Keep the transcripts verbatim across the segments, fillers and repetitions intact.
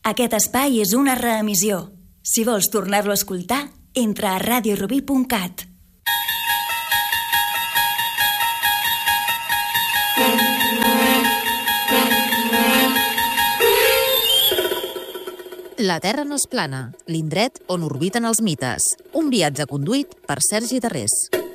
Aquest espai és una reemissió. Si vols tornar-lo a escoltar, entra a radio rubí punt cat. La Terra no és plana, l'indret on orbiten els mites. Un viatge conduït per Sergi Tarrés.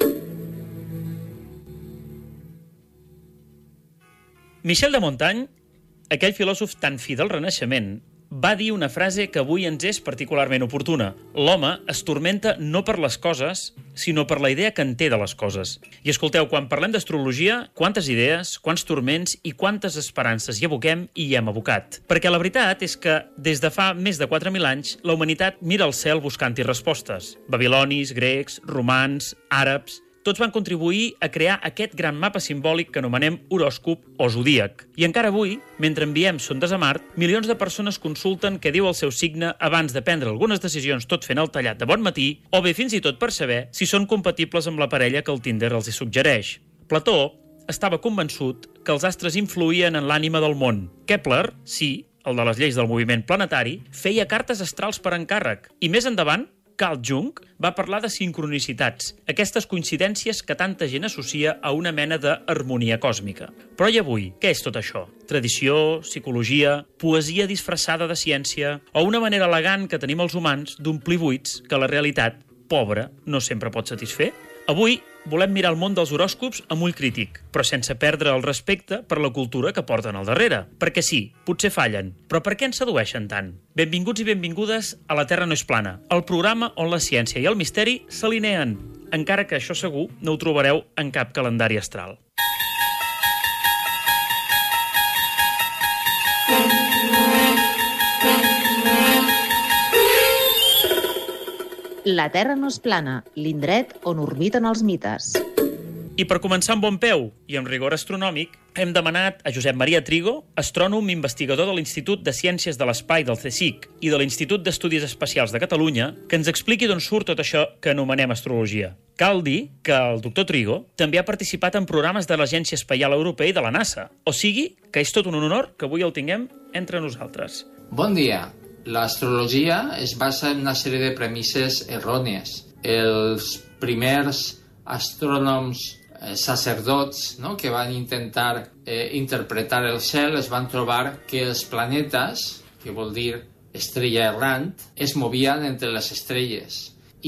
Michel de Montaigne, aquell filòsof tan fi del Renaixement, va dir una frase que avui ens és particularment oportuna. L'home es turmenta no per les coses, sinó per la idea que en té de les coses. I escolteu, quan parlem d'astrologia, quantes idees, quants turments i quantes esperances hi aboquem i hi hem abocat. Perquè la veritat és que, des de fa més de quatre mil anys, la humanitat mira al cel buscant-hi respostes. Babilonis, grecs, romans, àrabs... Tots van contribuir a crear aquest gran mapa simbòlic que anomenem horòscop o zodíac. I encara avui, mentre enviem sondes a Mart, milions de persones consulten què diu el seu signe abans de prendre algunes decisions tot fent el tallat de bon matí, o bé fins i tot per saber si són compatibles amb la parella que el Tinder els hi suggereix. Plató estava convençut que els astres influïen en l'ànima del món. Kepler, sí, el de les lleis del moviment planetari, feia cartes astrals per encàrrec. I més endavant, Carl Jung va parlar de sincronicitats, aquestes coincidències que tanta gent associa a una mena d'harmonia còsmica. Però i avui, què és tot això? Tradició, psicologia, poesia disfressada de ciència o una manera elegant que tenim els humans d'omplir buits que la realitat, pobra, no sempre pot satisfer? Avui volem mirar el món dels horòscops amb ull crític, però sense perdre el respecte per la cultura que porten al darrere. Perquè sí, potser fallen, però per què ens sedueixen tant? Benvinguts i benvingudes a La Terra no és plana, el programa on la ciència i el misteri s'alineen, encara que això segur no ho trobareu en cap calendari astral. La Terra no és plana, l'indret on orbiten els mites. I per començar amb bon peu i amb rigor astronòmic, hem demanat a Josep Maria Trigo, astrònom investigador de l'Institut de Ciències de l'Espai del CSIC i de l'Institut d'Estudis Espacials de Catalunya, que ens expliqui d'on surt tot això que anomenem astrologia. Cal dir que el doctor Trigo també ha participat en programes de l'Agència Espacial Europea i de la NASA, o sigui que és tot un honor que avui el tinguem entre nosaltres. Bon dia. L'astrologia es basa en una sèrie de premisses errònies. Els primers astrònoms eh, sacerdots, no?, que van intentar eh, interpretar el cel es van trobar que els planetes, que vol dir estrella errant, es movien entre les estrelles.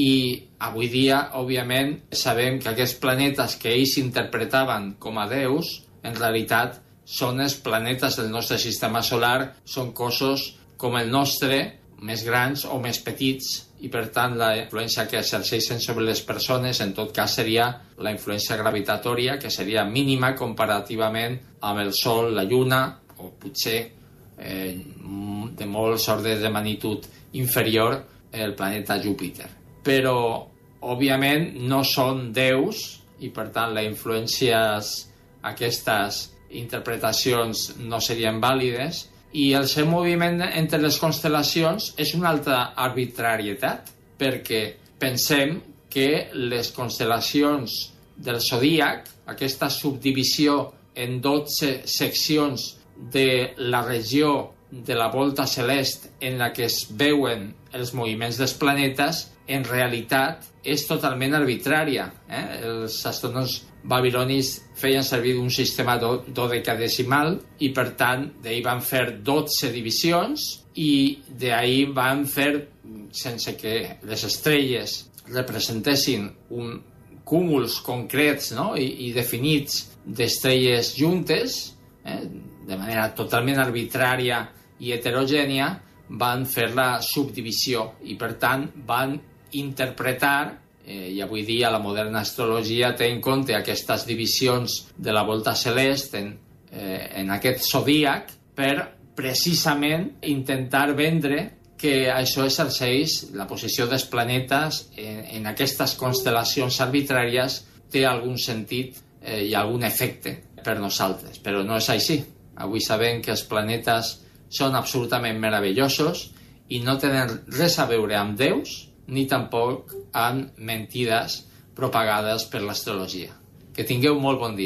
I avui dia, òbviament, sabem que aquests planetes que ells interpretaven com a déus, en realitat són els planetes del nostre sistema solar, són cossos com el nostre, més grans o més petits, i per tant la influència que exerceixen sobre les persones en tot cas seria la influència gravitatòria, que seria mínima comparativament amb el Sol, la Lluna, o potser eh, de molts ordres de magnitud inferior el planeta Júpiter. Però, òbviament, no són déus, i per tant les influències, aquestes interpretacions no serien vàlides, i el seu moviment entre les constel·lacions és una altra arbitrarietat, perquè pensem que les constel·lacions del zodíac, aquesta subdivisió en dotze seccions de la regió de la volta celest en la que es veuen els moviments dels planetes, en realitat és totalment arbitrària. Eh? Els astrònoms babilonis feien servir un sistema dodecadecimal i, per tant, d'ahir van fer dotze divisions i d'ahir van fer, sense que les estrelles representessin un cúmuls concrets, no?, I, i definits d'estrelles juntes, eh? de manera totalment arbitrària i heterogènia, van fer la subdivisió i, per tant, van interpretar, eh, i avui dia la moderna astrologia té en compte aquestes divisions de la volta celest en, eh, en aquest zodíac per precisament intentar vendre que això exerceix la posició dels planetes en, en aquestes constel·lacions arbitràries té algun sentit eh, i algun efecte per nosaltres, però no és així. Avui sabem que els planetes són absolutament meravellosos i no tenen res a veure amb déus ni tampoc amb mentides propagades per l'astrologia. Que tingueu molt bon dia.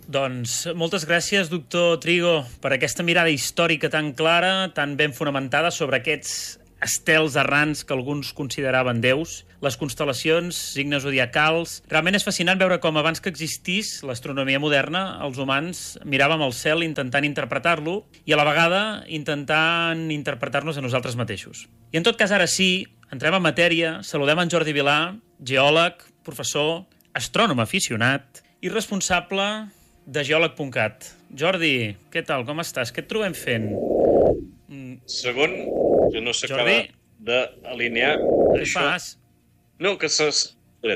Doncs moltes gràcies, doctor Trigo, per aquesta mirada històrica tan clara, tan ben fonamentada sobre aquests estels errants que alguns consideraven déus, les constel·lacions, signes zodiacals... Realment és fascinant veure com abans que existís l'astronomia moderna, els humans miràvem el cel intentant interpretar-lo i a la vegada intentant interpretar-nos a nosaltres mateixos. I en tot cas, ara sí, entrem en matèria, saludem en Jordi Vilà, geòleg, professor, astrònom aficionat i responsable de geòleg punt cat. Jordi, què tal? Com estàs? Què et trobem fent? Segon, que no s'acaba d'alinear Què això. fas? No, que s'has...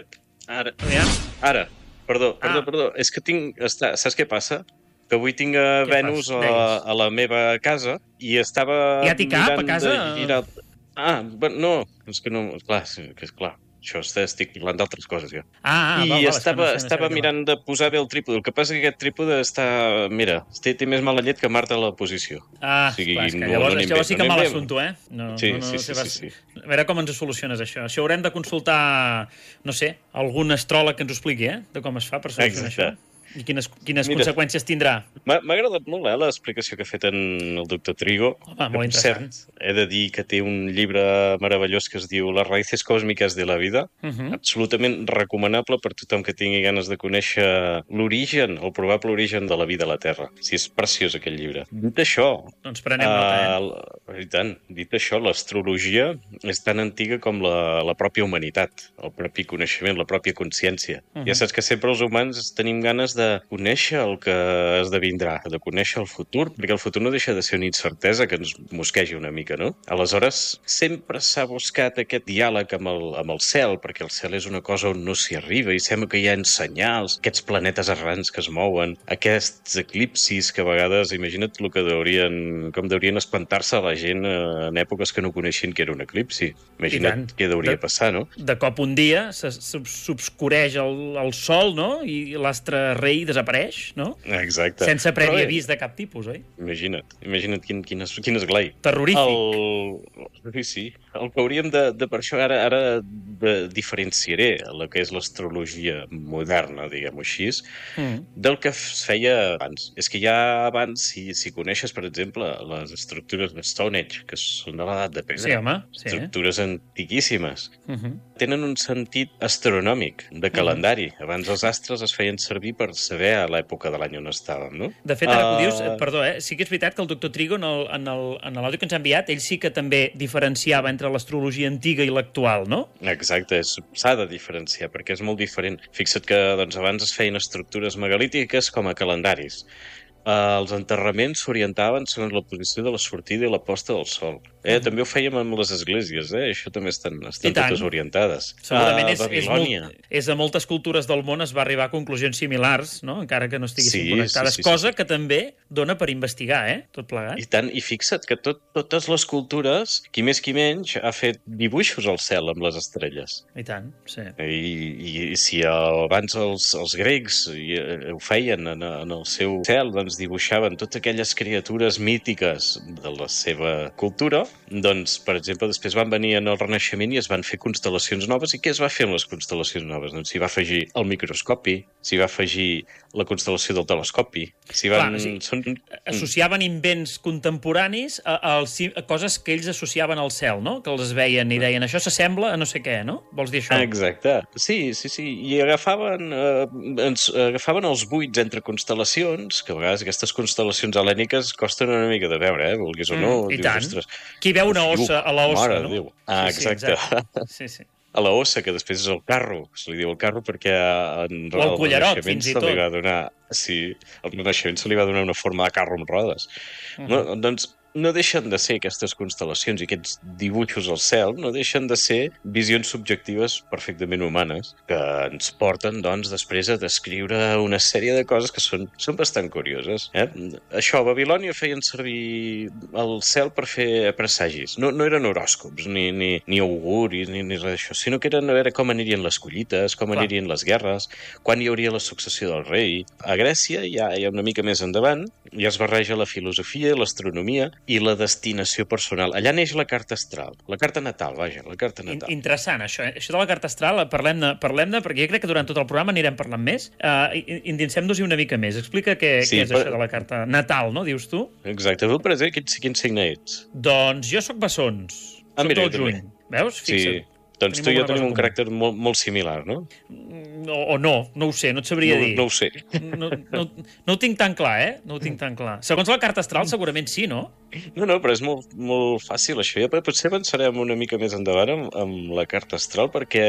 Ara, Aviam. ara, perdó, perdó, Ah. perdó. És que tinc... Està... Saps què passa? Que avui tinc a Què Venus fas? a, Deies. a la meva casa i estava... Hi ha ticap a mirant casa? de girar- Ah, bueno, no, és que no... Clar, sí, que és clar. Això està, estic parlant d'altres coses, jo. Ah, ah, I val, val, estava, és que no sé, no estava sabia mirant de posar bé el trípode. El que passa és que aquest trípode està... Mira, té, té més mala llet que Marta a la posició. Ah, O sigui, clar, és que no- llavors, no anem llavors bé, sí que no anem mal bé. assumpto, eh? No, Sí, no, no, sí, sé sí, vas- sí, sí. A veure com ens ho soluciones, això. Això haurem de consultar, no sé, algun astròleg que ens ho expliqui, eh? De com es fa per solucionar Exacte. això. I quines, quines Mira. conseqüències tindrà. M'ha m'ha agradat molt eh, l'explicació que ha fet en el doctor Trigo. Home, molt Per interessant. cert, he de dir que té un llibre meravellós que es diu Les raíces cósmicas de la vida. Uh -huh. Absolutament recomanable per tothom que tingui ganes de conèixer l'origen, el probable origen de la vida a la Terra. Sí, és preciós aquell llibre. Dit això... Doncs prenem nota, eh? Uh, I tant. Dit això, l'astrologia és tan antiga com la, la pròpia humanitat, el propi coneixement, la pròpia consciència. Uh -huh. Ja saps que sempre els humans tenim ganes de conèixer el que esdevindrà, de conèixer el futur, perquè el futur no deixa de ser una incertesa que ens mosqueja una mica, no? Aleshores, sempre s'ha buscat aquest diàleg amb el, amb el cel, perquè el cel és una cosa on no s'hi arriba i sembla que hi ha senyals, aquests planetes errants que es mouen, aquests eclipsis que a vegades, imagina't el que deurien, com deurien espantar-se la gent en èpoques que no coneixien que era un eclipsi. Imagina't què deuria De- passar, no? De cop un dia se- se- s'obscureix el, el sol, no? I l'astre rei desapareix, no? Exacte. Sense previ Però bé, avís de cap tipus, oi? Imagina't, imagina't quin, quin, es- quin esglai. Terrorífic. El... Sí, sí. El que hauríem de... de per això ara, ara de, diferenciaré el que és l'astrologia moderna, diguem-ho així, Mm. del que es feia abans. És que ja abans, si, si coneixes, per exemple, les estructures de Stone Age, que són de l'edat de pedra, Sí, home, sí. estructures antiquíssimes, Uh -huh. tenen un sentit astronòmic, de calendari. Abans els astres es feien servir per saber a l'època de l'any on estàvem, no? De fet, ara que ho Ah, dius, eh, perdó, eh, sí que és veritat que el doctor Trigo, en el- en el- en l'àudio que ens ha enviat, ell sí que també diferenciava entre l'astrologia antiga i l'actual, no? Exacte, és- s'ha de diferenciar, perquè és molt diferent. Fixa't que doncs, abans es feien estructures megalítiques com a calendaris. Uh, els enterraments s'orientaven segons la posició de la sortida i la posta del sol. Eh, Mhm. També ho fèiem amb les esglésies, eh? Això també estan, I estan tant. totes orientades. Segurament a és, és, Babilònia. molt, és a moltes cultures del món es va arribar a conclusions similars, no? Encara que no estiguessin Sí, connectades, sí, sí, sí, cosa sí. que també dona per investigar, eh? Tot plegat. I tant, i fixa't que tot, totes les cultures, qui més qui menys, ha fet dibuixos al cel amb les estrelles. I tant, sí. I, i si abans els, els grecs i, eh, ho feien en, en el seu cel, doncs dibuixaven totes aquelles criatures mítiques de la seva cultura, doncs, per exemple, després van venir en el Renaixement i es van fer constel·lacions noves. I què es va fer amb les constel·lacions noves? Doncs s'hi va afegir el microscopi, s'hi va afegir la constel·lació del telescopi, s'hi van... Clar, sí. Són... Associaven invents contemporanis a, a, als- a coses que ells associaven al cel, no? Que els veien i deien, això s'assembla a no sé què, no? Vols dir això? Exacte. Sí, sí, sí. I agafaven, eh, ens, agafaven els buits entre constel·lacions, que a vegades aquestes constel·lacions helèniques costen una mica de veure, eh? Vulguis o no. Mm, i dius, tant. ostres, Qui veu una Uf, ossa a la ossa, mare no? de Déu. Ah, Sí, sí, exacte. exacte. Sí, sí. A la ossa, que després és el carro, se li diu el carro perquè en O el cullerot, Renaixement fins i se li tot. va donar... Sí, al Renaixement se li va donar una forma de carro amb rodes. Uh -huh. No, doncs no deixen de ser aquestes constel·lacions i aquests dibuixos al cel, no deixen de ser visions subjectives perfectament humanes que ens porten, doncs, després a descriure una sèrie de coses que són, són bastant curioses. Eh? Això, a Babilònia feien servir el cel per fer presagis. No, no eren horòscops, ni, ni, ni auguris, ni, ni res d'això, sinó que eren a veure com anirien les collites, com Clar. anirien les guerres, quan hi hauria la successió del rei. A Grècia, ja, ja una mica més endavant, ja es barreja la filosofia i l'astronomia, i la destinació personal. Allà neix la carta astral, la carta natal, vaja, la carta natal. In interessant, això. Eh? Això de la carta astral, parlem-ne, parlem-ne, perquè jo crec que durant tot el programa anirem parlant més. Uh, Endinsem-nos-hi una mica més. Explica què, sí, què és per... això de la carta natal, no? Dius tu? Exacte. Tu, per exemple, quin, quin signe ets? Doncs jo sóc bessons. Ah, soc mira, del juny. Veus? Fixa't. Sí. Doncs tu i jo tenim un caràcter molt, molt similar, no? O, o no, no ho sé, no et sabria no, dir. No ho sé. No, no, no ho tinc tan clar, eh? No ho tinc tan clar. Segons la carta astral, segurament sí, no? No, no, però és molt, molt fàcil, això. Ja potser avançarem una mica més endavant amb, amb la carta astral, perquè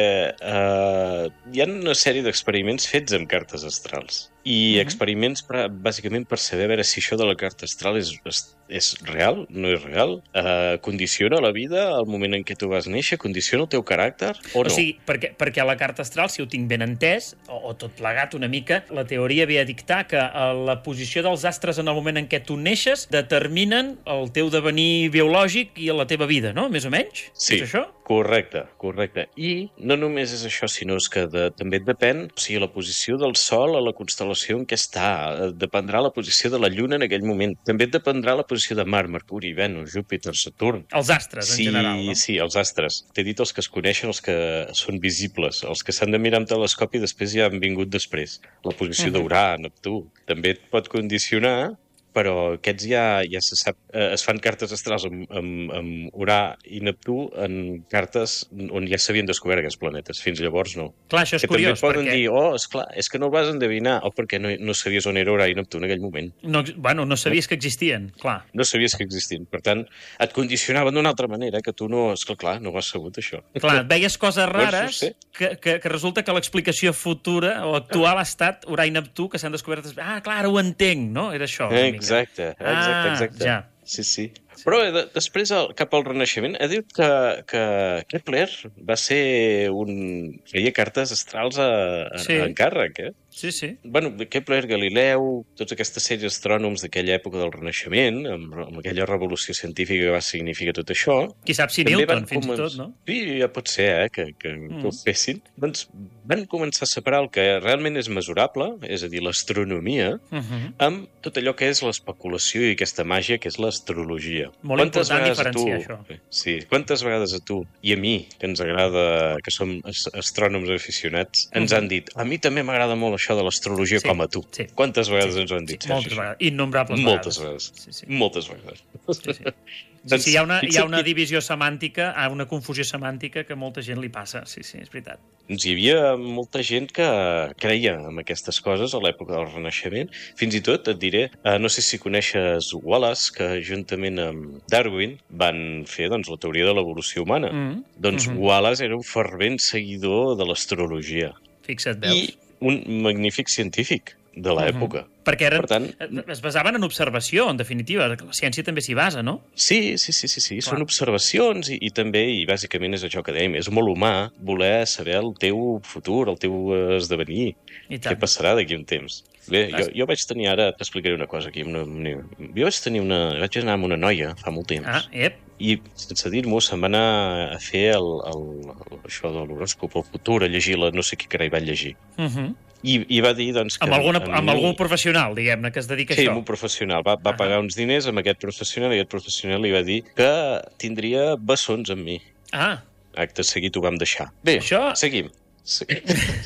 eh, hi ha una sèrie d'experiments fets amb cartes astrals. I uh-huh. experiments, per, bàsicament, per saber a veure si això de la carta astral és, és, és real, no és real, eh, condiciona la vida al moment en què tu vas néixer, condiciona el teu caràcter o no? O sigui, perquè, perquè a la carta astral, si ho tinc ben entès, o, o tot plegat una mica, la teoria ve a dictar que la posició dels astres en el moment en què tu neixes determinen el teu devenir biològic i la teva vida, no? Més o menys? Sí, és això? correcte, correcte. I no només és això, sinó que de, també et depèn, o sigui, la posició del Sol a la constel·lació en què està, dependrà la posició de la Lluna en aquell moment, també et dependrà la posició de Mart, Mercuri, Venus, Júpiter, Saturn. Els astres, sí, en general, no? Sí, els astres. T'he dit els que es coneixen, els que són visibles, els que s'han de mirar amb telescopi després ja han vingut després. La posició uh-huh. d'Urà, Neptú, també et pot condicionar, però aquests ja, ja se sap, eh, es fan cartes astrals amb, amb, amb Urà i Neptú en cartes on ja s'havien descobert aquests planetes. Fins llavors no. Clar, això és que curiós, també poden perquè... dir, oh, esclar, és que no el vas endevinar, o perquè no, no sabies on era Urà i Neptú en aquell moment. No, bueno, no sabies que existien, clar. No sabies que existien. Per tant, et condicionaven d'una altra manera, que tu no, és que clar, no ho has sabut, això. Clar, veies coses rares que, que, que resulta que l'explicació futura o actual ha estat Urà i Neptú, que s'han descobert... Ah, clar, ara ho entenc, no? Era això. Eh, exacte, exacte, ah, exacte. Ja. Sí, sí. Però de, després, el, cap al Renaixement, ha dit que, que Kepler va ser un... feia cartes astrals a, a, sí. a encàrrec, eh? Sí, sí. Bueno, Kepler, Galileu, tots aquestes sèries d'astrònoms d'aquella època del Renaixement, amb, amb aquella revolució científica que va significar tot això... Qui sap si Newton, fins i tot, no? Sí, ja pot ser, eh, que, que, mm. que ho fessin. Doncs van començar a separar el que realment és mesurable, és a dir, l'astronomia, uh-huh. amb tot allò que és l'especulació i aquesta màgia que és l'astrologia. Molt quantes important diferenciar tu, això. Sí, quantes vegades a tu i a mi, que ens agrada, que som astrònoms aficionats, ens uh-huh. han dit, a mi també m'agrada molt això de l'astrologia sí, com a tu. Sí. Quantes vegades sí, ens ho han dit? Sí, moltes vegades. Innombrables moltes vegades. vegades. Sí, sí. Moltes vegades. Sí, sí. Doncs, sí, hi ha una, hi ha una divisió semàntica, una confusió semàntica que molta gent li passa. Sí, sí, és veritat. Doncs hi havia molta gent que creia en aquestes coses a l'època del Renaixement. Fins i tot, et diré, no sé si coneixes Wallace, que juntament amb Darwin van fer doncs, la teoria de l'evolució humana. Mm. Doncs mm-hmm. Wallace era un fervent seguidor de l'astrologia. Fixa't, veus. I un magnífic científic de l'època. Uh-huh. Perquè eren, per tant, es basaven en observació, en definitiva. La ciència també s'hi basa, no? Sí, sí, sí, sí, sí. Són observacions i, i també, i bàsicament és això que dèiem, és molt humà voler saber el teu futur, el teu esdevenir, què passarà d'aquí un temps. Bé, jo, jo vaig tenir, ara t'explicaré una cosa aquí, una, una, jo vaig tenir una, vaig anar amb una noia fa molt temps. Ah, ep. I, sense dir-m'ho, se'n va anar a fer el, el, el, això de l'horòscop, el futur, a llegir la no sé què carai va llegir. Uh-huh. I, I va dir, doncs, que... Amb, alguna, amb mi... algun professional, diguem-ne, que es dedica sí, a això. Sí, amb un professional. Va, va uh-huh. pagar uns diners amb aquest professional i aquest professional li va dir que tindria bessons amb mi. Ah. Acte seguit ho vam deixar. Bé, això... seguim. seguim.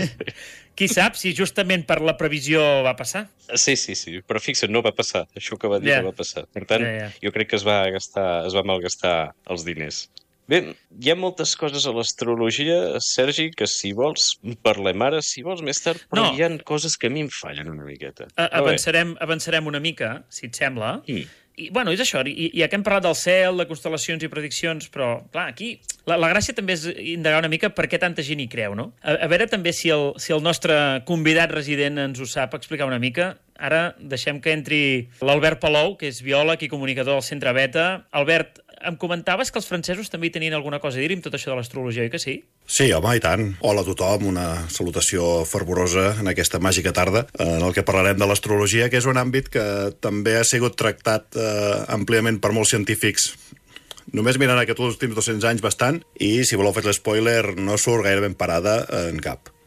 Qui sap si justament per la previsió va passar? Sí, sí, sí, però fixa't, no va passar. Això que va dir yeah. no va passar. Per tant, yeah, yeah. jo crec que es va gastar, es va malgastar els diners. Bé, hi ha moltes coses a l'astrologia, Sergi, que si vols parlem ara, si vols més tard, però no. hi ha coses que a mi em fallen una miqueta. A avançarem, avançarem una mica, si et sembla. Mm. I, bueno, és això, i, ja que hem parlat del cel, de constel·lacions i prediccions, però, clar, aquí la, la gràcia també és indagar una mica per què tanta gent hi creu, no? A, a veure també si el, si el nostre convidat resident ens ho sap explicar una mica. Ara deixem que entri l'Albert Palou, que és biòleg i comunicador del Centre Beta. Albert, em comentaves que els francesos també hi tenien alguna cosa a dir amb tot això de l'astrologia, oi que sí? Sí, home, i tant. Hola a tothom, una salutació fervorosa en aquesta màgica tarda, en el que parlarem de l'astrologia, que és un àmbit que també ha sigut tractat eh, àmpliament per molts científics. Només mirant aquests últims dos-cents anys bastant, i si voleu fer l'espoiler, no surt gaire ben parada en cap.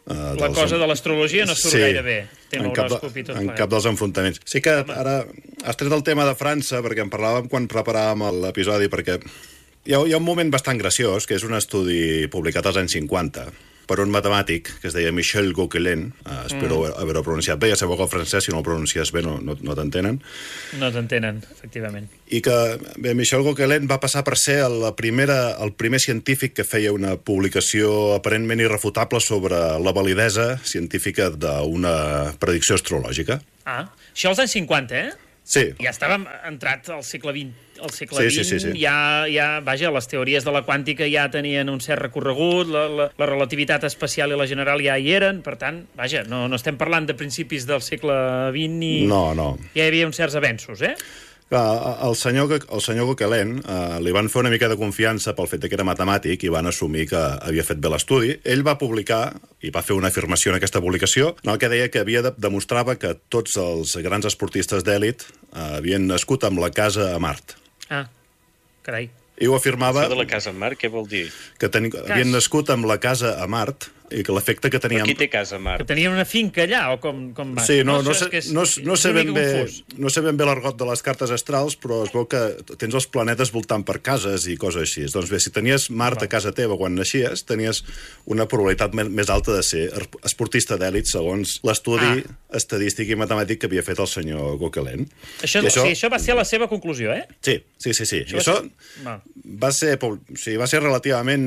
Uh, La cosa de l'astrologia no surt sí, gaire bé. Té en, cap, l'horòscop i tot en plegat. cap dels enfrontaments. Sí que Home. Ara has tret el tema de França, perquè en parlàvem quan preparàvem l'episodi, perquè hi ha, hi ha un moment bastant graciós, que és un estudi publicat als anys cinquanta, per un matemàtic que es deia Michel Gauquelin, uh, espero mm. haver-ho pronunciat bé, ja sabeu que el francès, si no el pronuncies bé, no, no, no t'entenen. No t'entenen, efectivament. I que bé, Michel Gauquelin va passar per ser la primera, el primer científic que feia una publicació aparentment irrefutable sobre la validesa científica d'una predicció astrològica. Ah, això als anys cinquanta, eh? Sí. Ja estàvem entrat al segle vint. Al segle sí, vint, sí, sí, sí. Ja, ja, vaja, les teories de la quàntica ja tenien un cert recorregut, la, la, la relativitat especial i la general ja hi eren, per tant, vaja, no, no estem parlant de principis del segle vint ni... No, no. Ja hi havia uns certs avenços, eh? Clar, el senyor, el senyor Gauquelin eh, li van fer una mica de confiança pel fet que era matemàtic i van assumir que havia fet bé l'estudi. Ell va publicar i va fer una afirmació en aquesta publicació en el que deia que havia de, demostrava que tots els grans esportistes d'èlit eh, havien nascut amb la casa a Mart. Ah, carai. I ho afirmava... Això de la casa a Mart, què vol dir? Que ten... havien nascut amb la casa a Mart i que l'efecte que teníem... Però qui té casa a Mart? Que tenien una finca allà, o com, com va? Sí, no, no, sé, és, no, no, sé ben bé, confús. no sé ben bé l'argot de les cartes astrals, però es veu que tens els planetes voltant per cases i coses així. Doncs bé, si tenies Mart a casa teva quan naixies, tenies una probabilitat més alta de ser esportista d'èlit, segons l'estudi ah. estadístic i matemàtic que havia fet el senyor Gauquelin. Això, això... Sí, això va ser la seva conclusió, eh? Sí, sí, sí. sí. Això, I això va va ser, sí, va ser relativament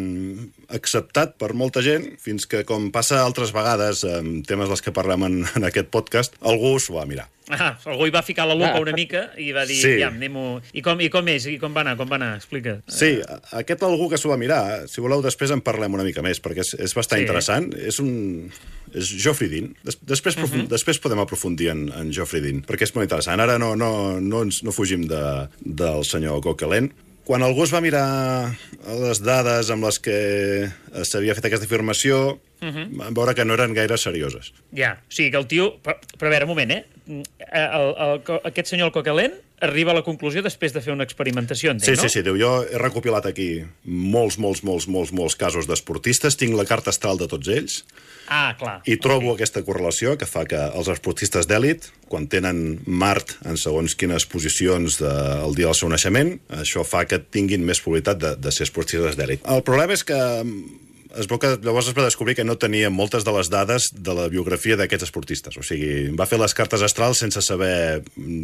acceptat per molta gent, fins que, com passa altres vegades en temes dels que parlem en, en aquest podcast, algú s'ho va mirar. Ah, algú hi va ficar la lupa una mica i va dir, sí. ja, anem-ho... I com, I com és? I com va anar? Com va anar? Explica. Sí, aquest algú que s'ho va mirar, si voleu, després en parlem una mica més, perquè és, és bastant sí. interessant. És un... és Geoffrey Dean. Des, després, uh -huh. després podem aprofundir en, en Geoffrey Dean, perquè és molt interessant. Ara no, no, no, ens, no fugim de, del senyor Gauquelin. Quan algú es va mirar les dades amb les que s'havia fet aquesta afirmació, uh -huh. van veure que no eren gaire serioses. Ja, o sigui que el tio... Però, però a veure, un moment, eh? El, el, el, aquest senyor Gauquelin arriba a la conclusió després de fer una experimentació, entenc, sí, no? Sí, sí, diu, jo he recopilat aquí molts, molts, molts, molts, molts casos d'esportistes, tinc la carta astral de tots ells, ah, clar. i trobo okay. aquesta correlació que fa que els esportistes d'èlit, quan tenen Mart en segons quines posicions del de, dia del seu naixement, això fa que tinguin més probabilitat de, de ser esportistes d'èlit. El problema és que es veu que llavors es va descobrir que no tenia moltes de les dades de la biografia d'aquests esportistes. O sigui, va fer les cartes astrals sense saber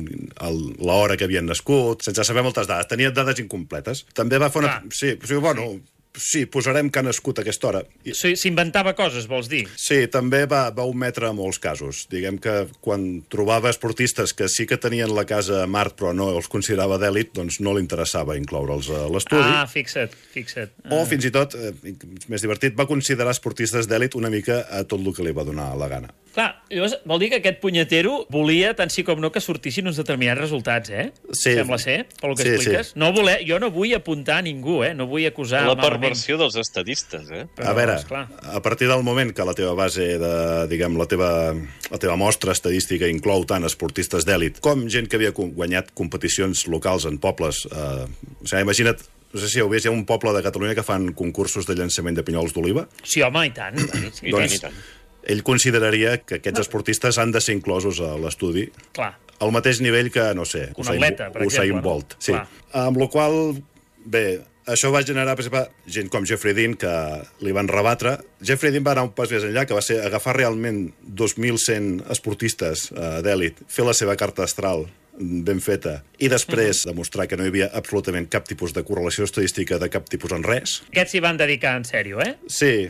l'hora que havien nascut, sense saber moltes dades. Tenia dades incompletes. També va fer una... Ah. Sí, o sigui, bueno... Sí. Sí, posarem que ha nascut a aquesta hora. S'inventava coses, vols dir? Sí, també va, va ometre molts casos. Diguem que quan trobava esportistes que sí que tenien la casa a Mart però no els considerava d'èlit, doncs no li interessava incloure'ls a l'estudi. Ah, fixa't, fixa't. Ah. O fins i tot, eh, més divertit, va considerar esportistes d'èlit una mica a tot el que li va donar la gana. Clar, llavors vol dir que aquest punyetero volia, tant sí com no, que sortissin uns determinats resultats, eh? Sí. Sembla ser, pel que sí, expliques. Sí. No voler, jo no vull apuntar a ningú, eh? No vull acusar la malament. Perversió dels estadistes, eh? Però, a veure, esclar. a partir del moment que la teva base de, diguem, la teva, la teva mostra estadística inclou tant esportistes d'èlit com gent que havia guanyat competicions locals en pobles, eh, o sigui, imagina't, no sé si heu vist, hi ha un poble de Catalunya que fan concursos de llançament de pinyols d'oliva. Sí, home, i tant. Sí, I doncs, tant, i tant. Ell consideraria que aquests esportistes han de ser inclosos a l'estudi Clar. al mateix nivell que, no sé, Un atleta, per Usain exemple, Bolt. no? Sí. Clar. Amb la qual, bé, això va generar, per exemple, gent com Geoffrey Dean, que li van rebatre. Geoffrey Dean va anar un pas més enllà, que va ser agafar realment dos mil cent esportistes uh, d'èlit, fer la seva carta astral ben feta, i després uh-huh. demostrar que no hi havia absolutament cap tipus de correlació estadística de cap tipus en res. Aquests s'hi van dedicar en sèrio, eh? Sí,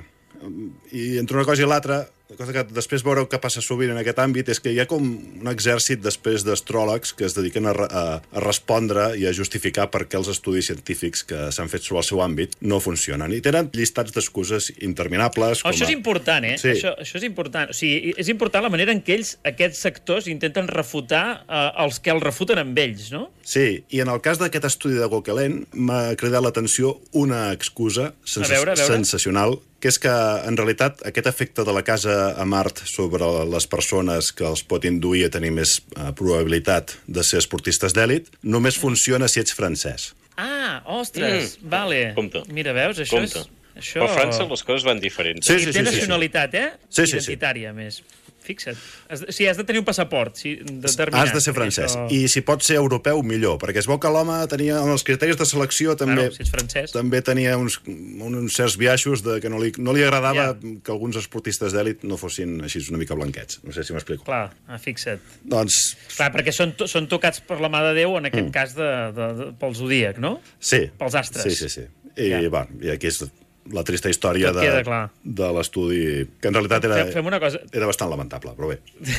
i entre una cosa i l'altra, la cosa que després veureu que passa sovint en aquest àmbit és que hi ha com un exèrcit després d'astròlegs que es dediquen a, a, a respondre i a justificar per què els estudis científics que s'han fet sobre el seu àmbit no funcionen. I tenen llistats d'excuses interminables. Oh, això a... és important, eh? Sí. Això, això és important. O sigui, és important la manera en què ells, aquests sectors, intenten refutar eh, els que els refuten amb ells, no? Sí, i en el cas d'aquest estudi de Gauquelin m'ha cridat l'atenció una excusa sens a veure, a veure. sensacional, que és que, en realitat, aquest efecte de la casa a Mart sobre les persones que els pot induir a tenir més uh, probabilitat de ser esportistes d'èlit només funciona si ets francès. Ah, ostres, mm. vale. Compte. Mira, veus, això Compte. és... Això... Però a França les coses van diferents. Sí, I sí, té sí, sí, nacionalitat, eh? Sí, sí, sí. Identitària, més. Fixa't. Has de, sí, has de tenir un passaport, sí, determinat. Has de ser francès. Això... I si pot ser europeu, millor, perquè es veu que l'home tenia, en els criteris de selecció, també, Claro, si ets francès. també tenia uns, uns certs biaixos de que no li, no li agradava Ja. que alguns esportistes d'èlit no fossin així una mica blanquets. No sé si m'explico. Clar, ah, fixa't. Doncs Clar, perquè són, to són tocats per la mà de Déu, en aquest mm. cas, de, de, de, pel zodíac, no? sí. Pels astres. Sí, sí, sí. I, Ja. va, i aquí és la trista història Tot de, queda clar. de l'estudi, que en realitat era, Fem, fem una cosa. era bastant lamentable, però bé.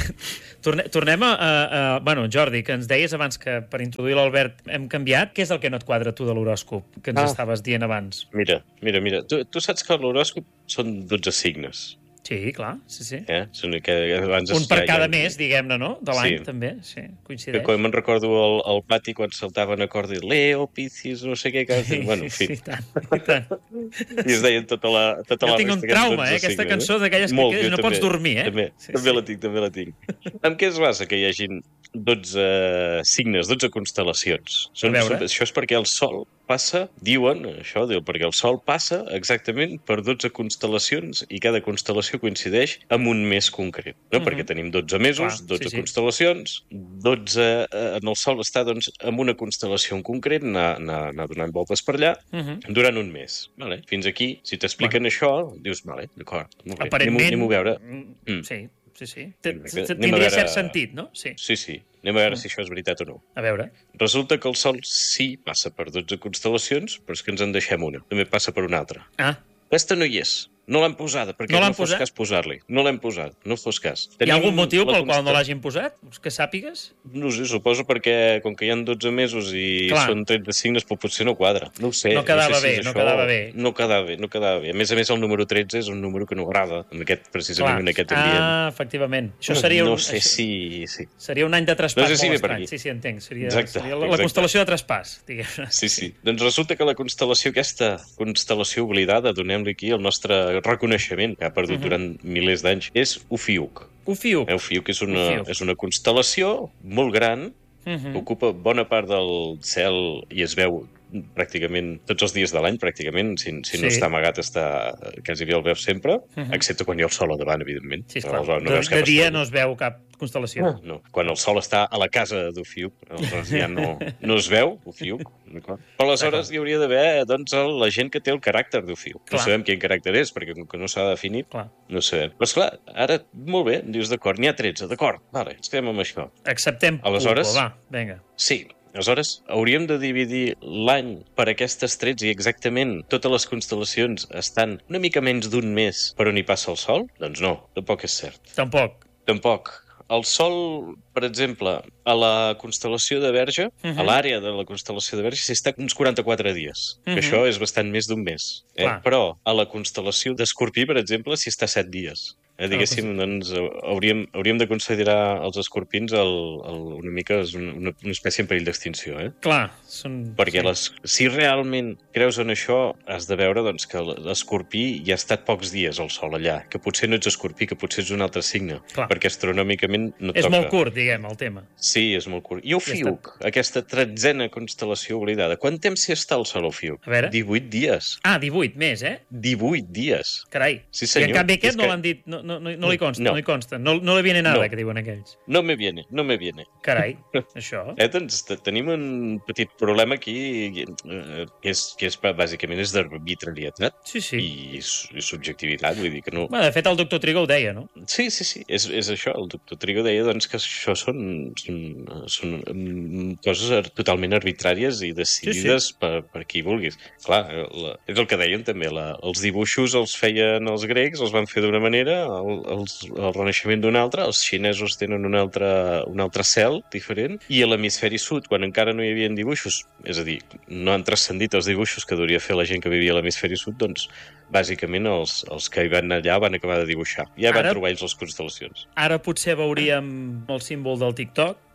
Torne, tornem a, a, a... Bueno, Jordi, que ens deies abans que per introduir l'Albert hem canviat. Què és el que no et quadra tu de l'horòscop, que ens Ah. estaves dient abans? Mira, mira, mira. Tu, tu saps que l'horòscop són dotze signes. Sí, clar, sí, sí. Eh? Són que abans Un per ja- cada ja- mes, diguem-ne, no? De l'any, Sí. també, sí, Que coincideix. quan me'n recordo al, al pati quan saltaven a corda i Leo, Piscis, no sé què, que... bueno, en fi. Sí, i tant, i tant. I es deien tota la, tota Jo la tinc un resta que eren trauma, dotze eh? Aquesta signes, cançó d'aquelles que Molt, quedes i jo no pots també, dormir, eh? També, Sí, també sí. la tinc, també la tinc. Amb què es basa que hi hagin dotze signes, dotze constel·lacions? Són, A veure. són, això és perquè el Sol passa, diuen, això diu, perquè el Sol passa exactament per dotze constel·lacions i cada constel·lació coincideix amb un mes concret, no? Mhm. Perquè tenim dotze mesos, Clar, dotze sí, sí. constel·lacions, dotze eh, en el Sol està doncs amb una constel·lació en concret, anar, anar, anar donant voltes per allà Mhm. durant un mes. Vale? Fins aquí, si t'expliquen això, dius, vale, d'acord, molt bé, Aparentment... anem-ho anem a veure. mm, Mm. Sí, sí, sí. T- Anem a t- veure- Tindria anem a cert veure- sentit, no? Sí. Sí, sí, anem a veure si això és veritat o no. A veure. Resulta que el Sol sí passa per dotze constel·lacions, però és que ens en deixem una. També passa per una altra. Ah, Aquesta no hi és. No l'han posada, perquè No no, l'han no fos posat? cas posar-li. No l'hem posat, no fos cas. hi ha algun motiu la pel qual no constel- l'hagin posat? Que sàpigues? No sé, suposo perquè com que hi ha dotze mesos i Clar. són tretze signes, però potser no quadra. No ho sé. No quedava sé si bé, és no això. quedava bé. No quedava bé, no quedava bé. A més a més, el número tretze és un número que no agrada en aquest, precisament en aquest ambient. Ah, efectivament. Això seria un, no sé això si... sí. seria un any de traspàs No sé si molt ve per estrany. aquí. Sí, sí, entenc. Seria, Exacte, seria la, la exacte. constel·lació de traspàs, diguem-ne. Sí, sí. Doncs resulta que la constel·lació, aquesta constel·lació oblidada, donem-li aquí el nostre reconeixement, que ha perdut Mhm. durant milers d'anys, és Ophiuch. Ofiuc. Eh, Ophiuch és una, Ophiuch. és una constel·lació molt gran, Mhm. que ocupa bona part del cel i es veu pràcticament tots els dies de l'any, pràcticament, si, si no Sí. està amagat, està quasi bé el veus sempre, Mhm. excepte quan hi ha el sol al davant, evidentment. Sí, esclar. Aleshores, de, veus de cap dia estrella. no es veu cap constel·lació. No, quan el sol està a la casa d'Ophiuch, aleshores ja no, no es veu, Ophiuch, d'acord? Però aleshores hi hauria d'haver, doncs, el- la gent que té el caràcter d'Ophiuch. No Clar. sabem quin caràcter és, perquè com que no s'ha definit, Clar. no sabem. Però, esclar, ara, molt bé, dius, d'acord, n'hi ha tretze, d'acord, vale, ens quedem amb això. Acceptem Aleshores- Pulpo, va, vinga. Sí, aleshores hauríem de dividir l'any per aquestes tretze i exactament totes les constel·lacions estan una mica menys d'un mes per on hi passa el Sol? Doncs no, tampoc és cert. Tampoc. Tampoc. El Sol, per exemple, a la constel·lació de Verge, uh Mhm. -huh. a l'àrea de la constel·lació de Verge, s'hi està uns quaranta-quatre dies, uh -huh. Mhm. que això és bastant més d'un mes. Eh? Clar. Però a la constel·lació d'Escorpí, per exemple, s'hi està set dies. Eh, diguéssim, doncs, hauríem, hauríem de considerar els escorpins el, el, una mica és una, una espècie en perill d'extinció, eh? Clar, són... Perquè sí. les, si realment creus en això, has de veure doncs, que l'escorpí ja ha estat pocs dies al Sol allà, que potser no ets escorpí, que potser ets un altre signe, Clar. perquè astronòmicament no És toca. molt curt, diguem, el tema. Sí, és molt curt. I Ophiuch, Ja aquesta tretzena constel·lació oblidada, quant temps s'hi està al Sol Ophiuch? A veure. divuit dies. Ah, divuit més, eh? divuit dies. Carai. Sí, I senyor. en canvi aquest És no que- l'han dit, no, no, no, no li consta, No. no, li consta. No, no le viene nada, No. que diuen aquells. No me viene, no me viene. Carai, això. Eh, doncs te- tenim un petit problema aquí, eh, que és, que és bàsicament és d'arbitrarietat Sí, sí. i, s- i subjectivitat, vull dir que no... Bueno, de fet, el doctor Trigo ho deia, no? Sí, sí, sí, és, és això. El doctor Trigo deia doncs, que això són, són, són mm, coses ar- totalment arbitràries i decidides sí, sí. Per, per qui vulguis. Clar, la, és el que deien també. La, els dibuixos els feien els grecs, els van fer d'una manera, el, els, el Renaixement d'una altra, els xinesos tenen un altre, un altre cel diferent, i a l'hemisferi sud, quan encara no hi havia dibuixos, és a dir, no han transcendit els dibuixos que hauria fer la gent que vivia a l'hemisferi sud, doncs bàsicament els, els que hi van anar allà van acabar de dibuixar. Ja van Ara- trobar ells les constel·lacions. Ara potser veuríem el símbol del TikTok, no?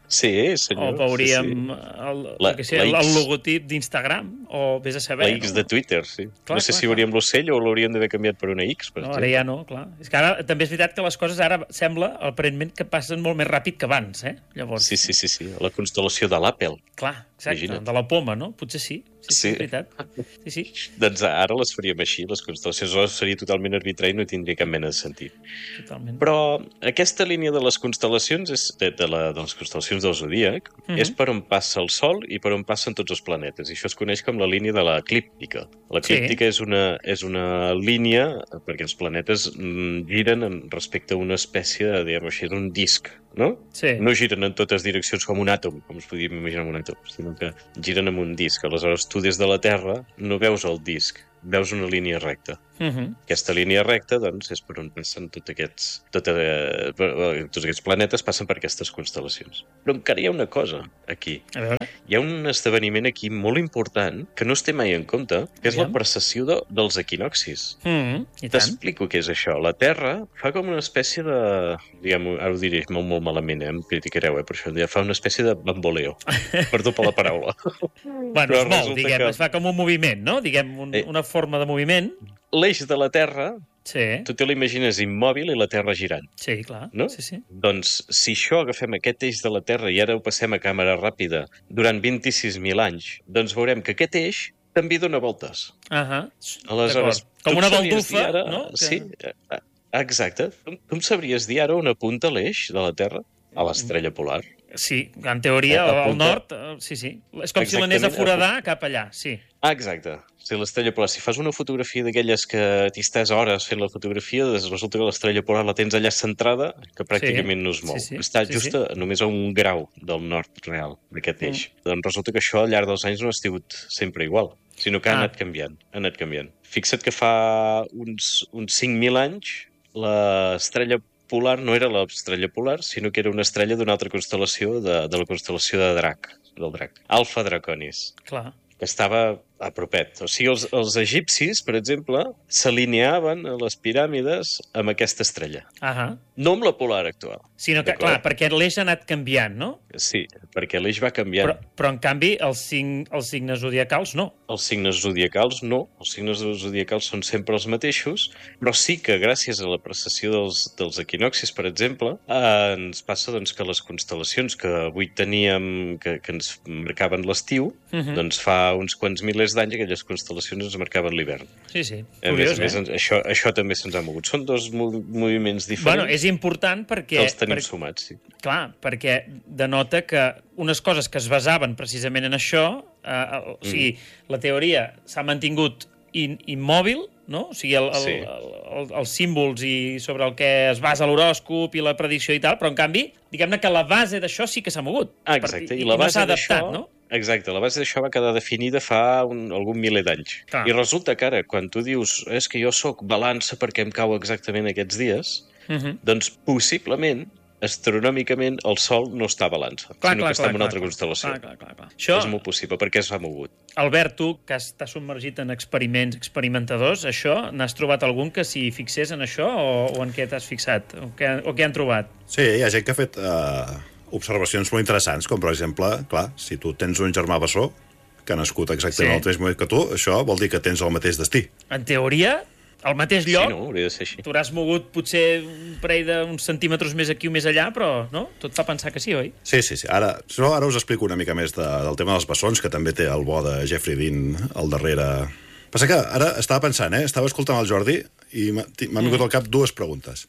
Sí, senyor. O veuríem sí, sí. el, La, que sé, el, el logotip d'Instagram, o vés a saber. La X no? de Twitter, sí. Clar, no sé clar, si veuríem l'ocell o l'haurien d'haver canviat per una X, per No, exemple. ara ja no, clar. És que ara també és veritat que les coses ara sembla, aparentment, que passen molt més ràpid que abans, eh? Llavors, Sí, sí, sí, sí. La constel·lació de l'Apple. clar, exacte, Imagina't. de la poma, no? Potser sí. Sí, sí, Sí. és veritat. Sí, sí, Doncs ara les faríem així, les constel·lacions. Aleshores seria totalment arbitrari i no tindria cap mena de sentit. totalment. Però aquesta línia de les constel·lacions, és, de, de, la, de les constel·lacions del zodíac, Mhm. és per on passa el Sol i per on passen tots els planetes. I això es coneix com la línia de l'eclíptica. L'eclíptica és, una, és una línia perquè els planetes mm, giren en, respecte a una espècie, de, diguem així, d'un disc, no? Sí. No giren en totes direccions com un àtom, com es podríem imaginar amb un àtom, sinó que giren amb un disc. Aleshores, tu des de la Terra no veus el disc, veus una línia recta. Uh-huh. Aquesta línia recta, doncs, és per on passen tots aquests, tot, eh, tots aquests planetes passen per aquestes constel·lacions. Però encara hi ha una cosa aquí. A veure, Hi ha un esdeveniment aquí molt important que no es té mai en compte, que és la Aviam. precessió de, dels equinoxis. uh-huh. I tant. T'explico què és això. La Terra fa com una espècie de... Diguem, ara ho diré molt, molt malament, eh? Em criticareu, eh? Per això ja fa una espècie de bamboleo. Perdó per la paraula. Bueno, Però es mou, resulta diguem, que- es fa com un moviment, no? Diguem, un, Eh. una forma de moviment. L'eix de la Terra, Sí, tu te l'imagines immòbil i la Terra girant. sí, clar. No? Sí, sí. Doncs, si això agafem aquest eix de la Terra i ara ho passem a càmera ràpida durant vint-i-sis mil anys, doncs veurem que aquest eix també dona voltes. Uh-huh. Aleshores, D'acord. Com tu una em sabries baldufa, dir ara, no? Que- Sí, eh, exacte. Tu tu em sabries dir ara on apunta l'eix de la Terra? A l'estrella polar. Sí, en teoria, Eh, al apunta- nord, eh, sí, sí. És com si l'anés a Exactament, foradar cap allà, sí. Ah, exacte. Si l'estrella polar, si fas una fotografia d'aquelles que t'hi estàs hores fent la fotografia, doncs resulta que l'estrella polar la tens allà centrada, que pràcticament no es mou. sí, sí, Està sí, just sí. a, només a un grau del nord real d'aquest eix. Mm. Doncs resulta que això al llarg dels anys no ha sigut sempre igual, sinó que ha Ah. anat canviant, ha anat canviant. Fixa't que fa uns, uns cinc mil anys l'estrella polar no era l'estrella polar, sinó que era una estrella d'una altra constel·lació, de, de la constel·lació de Drac, del Drac, Alfa Draconis, Clar. que estava a propet. O sigui, els, els egipcis, per exemple, s'alineaven a les piràmides amb aquesta estrella. Ahà. No amb la polar actual. Sinó que, D'acord. clar, perquè l'eix ha anat canviant, no? Sí, perquè l'eix va canviant. Però, però en canvi, els, cinc, els signes zodiacals no. Els signes zodiacals no, els signes zodiacals són sempre els mateixos, però sí que gràcies a la precessió dels, dels equinoxis, per exemple, eh, ens passa doncs, que les constel·lacions que avui teníem, que, que ens marcaven l'estiu, Uh -huh. doncs fa uns quants milers d'anys aquelles constel·lacions ens marcaven l'hivern. Sí, sí. A Curiós, més a més, eh? ens- això, això també se'ns ha mogut. Són dos mo moviments diferents Bueno, és important perquè... que els tenim per, sumats, sí. clar, perquè denota que unes coses que es basaven precisament en això, eh, o sigui, Mm. la teoria s'ha mantingut in, immòbil, no? O sigui, el, el, Sí. el, el, els símbols i sobre el que es basa l'horòscop i la predicció i tal, però en canvi, diguem-ne que la base d'això sí que s'ha mogut. Ah, exacte. Per, I, i, la i no base s'ha adaptat, d'això- no? Exacte, la base d'això va quedar definida fa un, algun miler d'anys. Clar. I resulta que ara, quan tu dius és que jo sóc balança perquè em cau exactament aquests dies, Uh -huh. doncs possiblement, astronòmicament, el Sol no està a balança, Clar, sinó clar, que està clar, en una clar, altra clar. constel·lació. Clar, clar, clar, clar. Això, És molt possible, perquè s'ha mogut. Albert, tu, que estàs submergit en experiments experimentadors, això, n'has trobat algun que s'hi fixés en això o, o en què t'has fixat? O què, o què han trobat? Sí, hi ha gent que ha fet eh, observacions molt interessants, com per exemple, clar, si tu tens un germà bessó que ha nascut exactament Sí. al mateix moment que tu, això vol dir que tens el mateix destí. En teoria, al mateix Sí, lloc, no? Hauria de ser així. t'hauràs mogut potser un parell d'uns centímetres més aquí o més allà, però no? Tot fa pensar que sí, oi? Sí, sí, sí. Ara, això ara us explico una mica més de, del tema dels bessons, que també té el bo de Jeffrey Dean al darrere. Passa que ara estava pensant, eh? Estava escoltant el Jordi i m'ha m'han vingut al cap dues preguntes.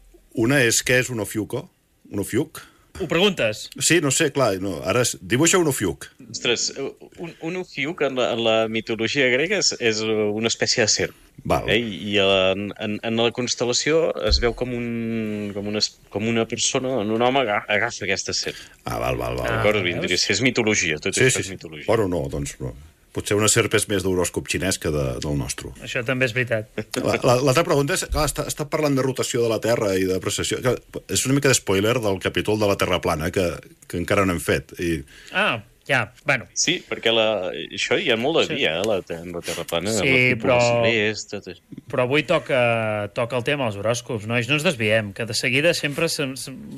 Una és què és un ofiuco? Un ofiuc? Ho preguntes? Sí, no sé, clar, no, ara es dibuixa un ofiuc. Ostres, un, un ofiuc en la, en la mitologia grega és, és una espècie de serp. Val. Eh? I en, en, en la constel·lació es veu com, un, com, una, com una persona, un home agafa, agafa aquesta serp. Ah, val, val, val. Ah, D'acord? veus? Vindria, si és mitologia, tot Sí, això sí, és sí. mitologia. Bueno, no, doncs no. Potser una serp és més d'horòscop xinès que de, del nostre. Això també és veritat. L'altra la, la, pregunta és, clar, està, està parlant de rotació de la Terra i de precessió. Que és una mica de spoiler del capítol de la Terra plana, que, que encara no hem fet. I, Ah, ja, bueno. Sí, perquè la, això hi ha molt de Sí. dia, eh, la, la Terra plana. Sí, la però- l'est, tot això. Però avui toca, toca el tema dels horòscops, nois, no ens desviem, que de seguida sempre se, se,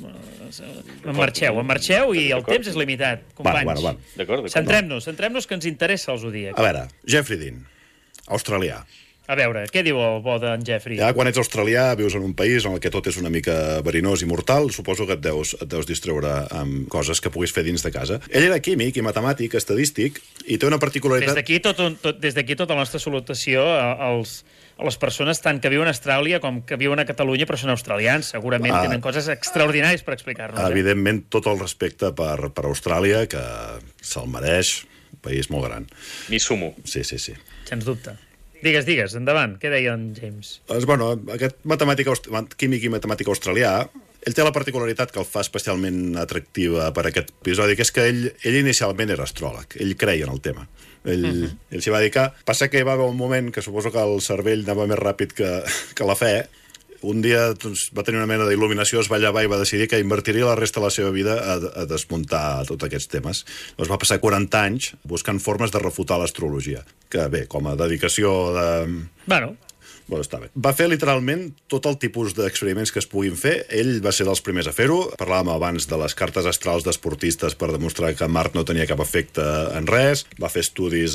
En marxeu, en marxeu i el temps és limitat, companys. Bueno, bueno, bueno. D'acord, d'acord. Centrem-nos, centrem-nos que ens interessa el Zodíac. A veure, Jeffrey Dean, australià. A veure, què diu el bo d'en Jeffrey? Ja quan ets australià, vius en un país en el que tot és una mica verinós i mortal, suposo que et deus, et deus distreure amb coses que puguis fer dins de casa. Ell era químic i matemàtic, estadístic, i té una particularitat... Des d'aquí tot, tot, des d'aquí tota la nostra salutació als, a les persones tant que viuen a Austràlia com que viuen a Catalunya però són australians. Segurament Ah. tenen coses extraordinàries per explicar-nos. Eh? Evidentment, tot el respecte per, per Austràlia, que se'l mereix, un país molt gran. M'hi sumo. Sí, sí, sí. Sens dubte. Digues, digues, endavant. Què deia en James? Doncs, bueno, aquest matemàtic, aust- químic i matemàtic australià, ell té la particularitat que el fa especialment atractiva per aquest episodi, que és que ell, ell inicialment era astròleg, ell creia en el tema. Ell, uh -huh. ell s'hi va dedicar. Passa que va haver un moment que suposo que el cervell anava més ràpid que, que la fe. Un dia doncs, va tenir una mena d'il·luminació, es va llevar i va decidir que invertiria la resta de la seva vida a, a desmuntar tots aquests temes. Doncs va passar quaranta anys buscant formes de refutar l'astrologia, que bé, com a dedicació de... Bueno, Bueno, està bé. Va fer literalment tot el tipus d'experiments que es puguin fer. Ell va ser dels primers a fer-ho. Parlàvem abans de les cartes astrals d'esportistes per demostrar que Mart no tenia cap efecte en res. Va fer estudis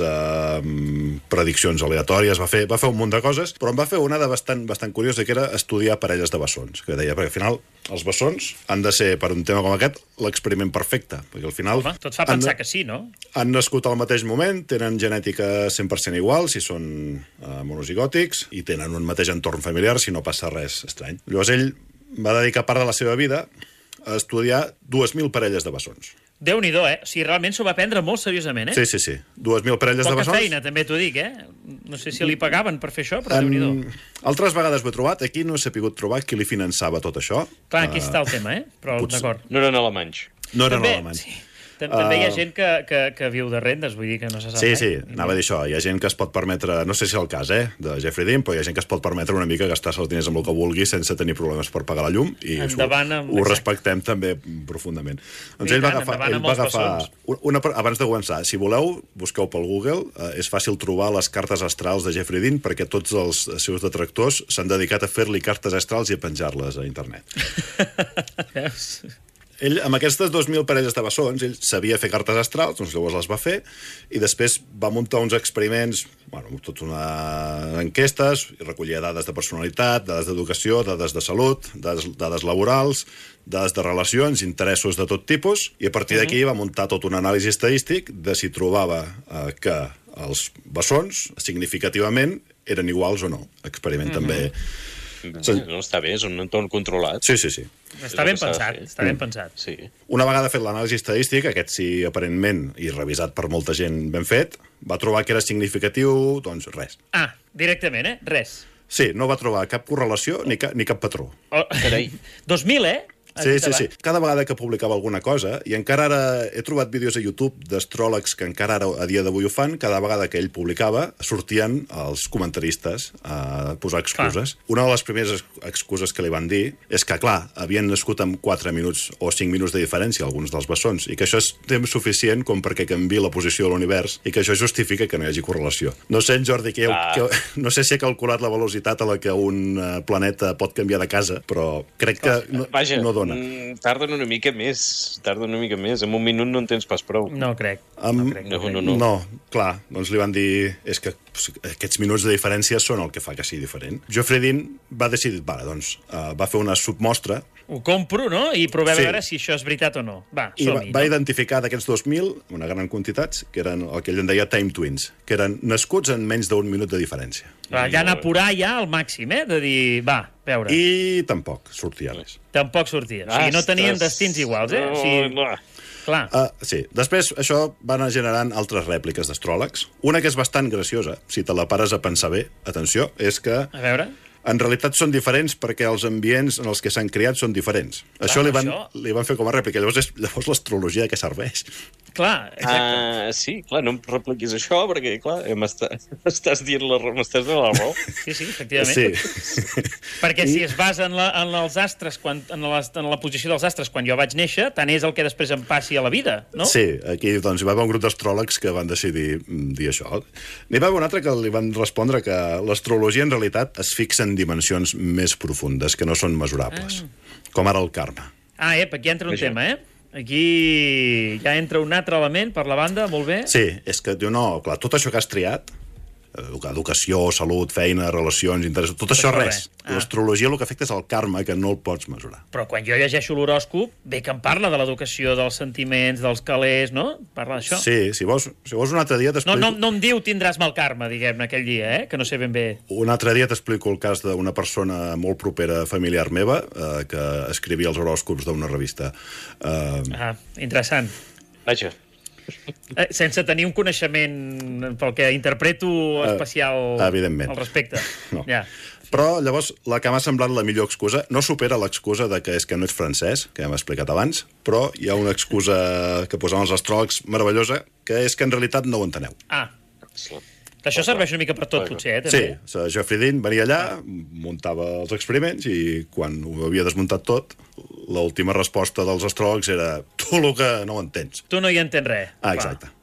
amb prediccions aleatòries, va fer, va fer un munt de coses, però en va fer una de bastant, bastant curiosa, que era estudiar parelles de bessons. Que deia, perquè al final els bessons han de ser, per un tema com aquest, l'experiment perfecte. Perquè al final... home, tot fa pensar que sí, no? Han nascut al mateix moment, tenen genètica cent per cent igual, si són uh, monozigòtics, i tenen un mateix entorn familiar, si no passa res estrany. Llavors ell va dedicar part de la seva vida a estudiar dues mil parelles de bessons. Déu-n'hi-do, eh? O sigui, realment s'ho va prendre molt seriosament, eh? Sí, sí, sí. dues mil parelles Poca de bessons. feina, també t'ho dic, eh? No sé si li pagaven per fer això, però Déu-n'hi-do. En... Altres vegades ho he trobat, aquí no he sapigut trobar qui li finançava tot això. Clar, aquí Uh, està el tema, eh? Però potser- d'acord. No eren alemanys. No eren També, alemanys. sí. Tam- També hi ha Uh, gent que, que, que viu de rendes, vull dir que no se sap Sí, mai. sí, anava a dir això. Hi ha gent que es pot permetre, no sé si és el cas, eh, de Jeffrey Dean, però hi ha gent que es pot permetre una mica gastar-se els diners amb el que vulgui sense tenir problemes per pagar la llum, i això Endavant amb- ho exacte. respectem també profundament. Doncs I ell va tant, agafar, endavant ell amb va els agafar bessons. una, abans de començar, si voleu, busqueu pel Google, eh, és fàcil trobar les cartes astrals de Jeffrey Dean, perquè tots els seus detractors s'han dedicat a fer-li cartes astrals i a penjar-les a internet. Veus? Ell, amb aquestes dos mil parelles de bessons, ell sabia fer cartes astrals, doncs llavors les va fer, i després va muntar uns experiments, bueno, tot una enquestes, i recollia dades de personalitat, dades d'educació, dades de salut, dades, dades laborals, dades de relacions, interessos de tot tipus, i a partir d'aquí va muntar tot un anàlisi estadístic de si trobava eh, que els bessons significativament eren iguals o no. Experiment mm-hmm. també... Sí. No, està bé, és un entorn controlat. Sí, sí, sí. Està ben pensat, està ben pensat. Sí. Una vegada fet l'anàlisi estadístic, aquest sí, aparentment, i revisat per molta gent ben fet, va trobar que era significatiu, doncs res. Ah, directament, eh? Res. Sí, no va trobar cap correlació ni, ca, ni cap patró. Oh, Carai. dos mil, eh? Sí, sí, sí. Cada vegada que publicava alguna cosa, i encara ara he trobat vídeos a YouTube d'astròlegs que encara ara a dia d'avui ho fan, cada vegada que ell publicava sortien els comentaristes a posar excuses. Clar. Una de les primeres excuses que li van dir és que, clar, havien nascut amb quatre minuts o cinc minuts de diferència alguns dels bessons, i que això és temps suficient com perquè canvi la posició de l'univers i que això justifica que no hi hagi correlació. No sé, en Jordi, que, heu, ah. que no sé si he calculat la velocitat a la que un planeta pot canviar de casa, però crec que no, Vaja, no dona. Mm, tarden una mica més, tarden una mica més. En un minut no en tens pas prou. No crec. Um, no, crec, no, crec. no, no. no, clar, doncs li van dir és que pues, aquests minuts de diferència són el que fa que sigui diferent. Geoffrey Dean va decidir, vale, doncs, uh, va fer una submostra Ho compro, no? I provem Sí. a veure si això és veritat o no. Va, i va, som-hi. va no? identificar d'aquests dos mil una gran quantitats, que eren el que ell en deia time twins, que eren nascuts en menys d'un minut de diferència. Va, ja anar a apurar ja al màxim, eh? De dir, va, a veure. I... I tampoc sortia res. Tampoc sortia. O sigui, no tenien Ostres. destins iguals, eh? O No, sigui, no. clar. Uh, sí, després això va anar generant altres rèpliques d'astròlegs. Una que és bastant graciosa, si te la pares a pensar bé, atenció, és que A veure... en realitat són diferents perquè els ambients en els que s'han criat són diferents. Clar, això, li van, això- li van fer com a rèplica. Llavors, és, llavors l'astrologia de què serveix? Clar, exacte. Ah, sí, clar, no em repliquis això, perquè, clar, m'estàs dient la raó, m'estàs donant la raó. Sí, sí, efectivament. Sí. Perquè si es basa en, la, en els astres, quan, en, les, en la posició dels astres quan jo vaig néixer, tant és el que després em passi a la vida, no? Sí, aquí doncs, hi va haver un grup d'astròlegs que van decidir mm, dir això. N'hi va haver un altre que li van respondre que l'astrologia en realitat es fixa en dimensions més profundes, que no són mesurables, ah. com ara el karma. Ah, ep, aquí entra un Vaja. tema, eh? Aquí ja entra un altre element per la banda, molt bé. Sí, és que diu, no, clar, tot això que has triat, educació, salut, feina, relacions, interessos, tot això això res. res. Ah. L'astrologia el que afecta és el karma, que no el pots mesurar. Però quan jo llegeixo l'horòscop, bé que em parla de l'educació, dels sentiments, dels calés, no? Parla d'això. Sí, si vols, si vols un altre dia No, t'explico... no, no em diu tindràs mal karma, diguem-ne, aquell dia, eh? Que no sé ben bé. Un altre dia t'explico el cas d'una persona molt propera familiar meva eh, que escrivia els horòscops d'una revista. Eh, Ah, interessant. Vaja. Eh, sense tenir un coneixement pel que interpreto especial Eh, evidentment. al respecte. No. Ja. Però, llavors, la que m'ha semblat la millor excusa no supera l'excusa de que és que no ets francès, que ja m'he explicat abans, però hi ha una excusa que posen els astròlegs meravellosa, que és que en realitat no ho enteneu. Ah, això serveix una mica per tot, potser, eh? Sí, També. Geoffrey Dean venia allà, muntava els experiments i quan ho havia desmuntat tot, l'última resposta dels astròlegs era tu el que no ho entens. Tu no hi entens res. Ah, exacte.